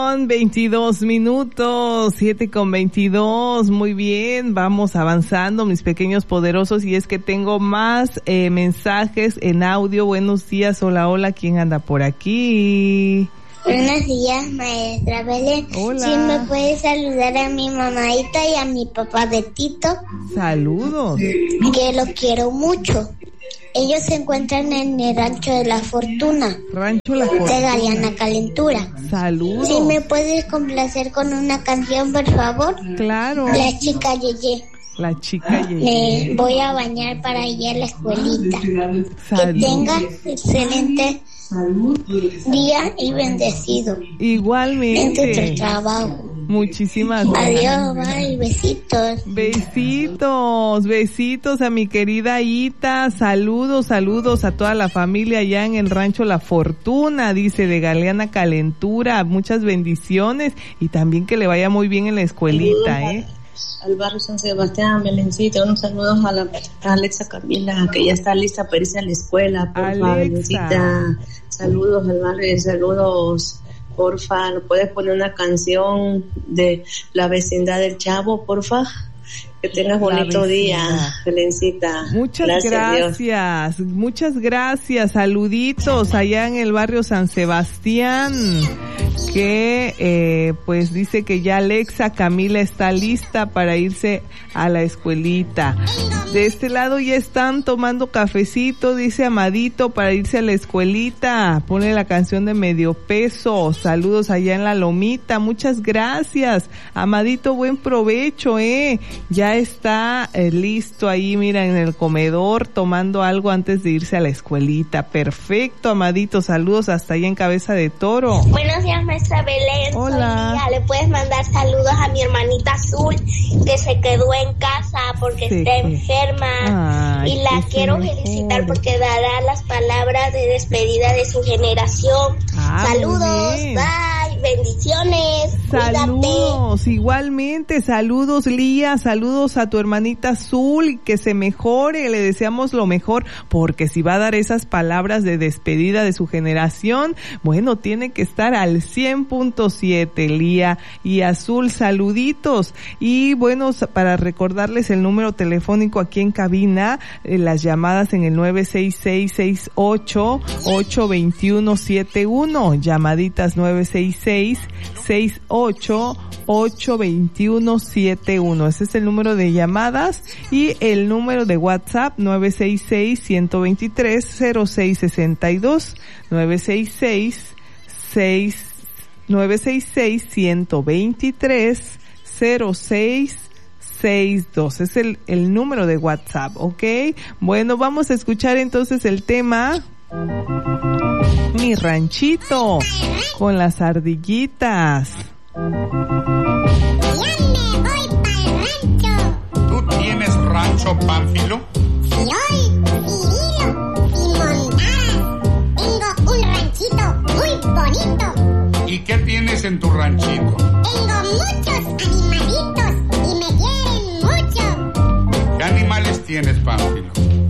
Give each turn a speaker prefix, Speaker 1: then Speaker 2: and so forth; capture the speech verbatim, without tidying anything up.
Speaker 1: veintidós minutos, siete con veintidós, muy bien, vamos avanzando mis pequeños poderosos y es que tengo más eh, mensajes en audio. Buenos días, hola, hola, ¿quién anda por aquí?
Speaker 2: Buenos días, maestra Belén.
Speaker 1: Hola.
Speaker 2: ¿Sí me puede saludar a mi mamadita y a mi papá Betito?
Speaker 1: Saludos.
Speaker 2: Que los quiero mucho. Ellos se encuentran en el Rancho de la Fortuna.
Speaker 1: Rancho La Fortuna.
Speaker 2: De Galeana Calentura.
Speaker 1: Saludos.
Speaker 2: ¿Sí me puedes complacer con una canción, por favor?
Speaker 1: Claro.
Speaker 2: La chica Yeye.
Speaker 1: La chica Yeye.
Speaker 2: Me voy a bañar para ir a la escuelita.
Speaker 1: Salud.
Speaker 2: Que tenga excelente día y bendecido.
Speaker 1: Igualmente.
Speaker 2: En tu trabajo.
Speaker 1: Muchísimas gracias.
Speaker 2: Adiós, bye, besitos.
Speaker 1: Besitos, besitos a mi querida Ita, saludos, saludos a toda la familia allá en el Rancho La Fortuna, dice, de Galeana Calentura, muchas bendiciones y también que le vaya muy bien en la escuelita, ¿eh?
Speaker 3: Al barrio San Sebastián, Belencita, unos saludos a la a Alexa Camila, que ya está lista para irse a la escuela, porfa, Belencita, saludos al barrio, saludos. Porfa, ¿no puedes poner una canción de la vecindad del Chavo, porfa? Que tengas bonito día, Belencita.
Speaker 1: Muchas gracias, gracias muchas gracias, saluditos allá en el barrio San Sebastián, que eh, pues dice que ya Alexa Camila está lista para irse a la escuelita. De este lado ya están tomando cafecito, dice Amadito, para irse a la escuelita. Pone la canción de Medio Peso. Saludos allá en la Lomita. Muchas gracias, Amadito, buen provecho, eh. Ya está eh, listo ahí, mira, en el comedor, tomando algo antes de irse a la escuelita. Perfecto, Amadito, saludos hasta allá en Cabeza de Toro.
Speaker 2: Buenos días, maestra Belén.
Speaker 1: Hola.
Speaker 2: Soy Lía. Le puedes mandar saludos a mi hermanita Azul, que se quedó en casa porque sí, está enferma.
Speaker 1: Ay,
Speaker 2: y la quiero felicitar porque dará las palabras de despedida de su generación. Ah, saludos, bye, bendiciones.
Speaker 1: Saludos,
Speaker 2: cuídate.
Speaker 1: Igualmente, saludos Lía, saludos a tu hermanita Azul y que se mejore, le deseamos lo mejor, porque si va a dar esas palabras de despedida de su generación, bueno, tiene que estar al cien punto siete, Lía y Azul, saluditos. Y bueno, para recordarles el número telefónico aquí en cabina, eh, las llamadas en el nueve seis seis, seis ocho, ocho dos uno siete uno, llamaditas nueve seis seis, seis ocho, ocho dos uno siete uno, ese es el número de llamadas, y el número de WhatsApp nueve seis seis, uno dos tres, cero seis seis dos, nueve seis seis, seis nueve seis seis, uno dos tres, cero seis seis dos, es el, el número de WhatsApp, ¿ok? Bueno, vamos a escuchar entonces el tema Mi Ranchito con las ardillitas.
Speaker 4: Ya me voy pa'l rancho.
Speaker 5: ¿Tú tienes rancho, Pánfilo?
Speaker 4: Sí, hoy, Cirilo y montadas. Tengo un ranchito muy bonito.
Speaker 5: ¿Y qué tienes en tu ranchito?
Speaker 4: Tengo muchos animalitos y me quieren mucho.
Speaker 5: ¿Qué animales tienes, Pánfilo?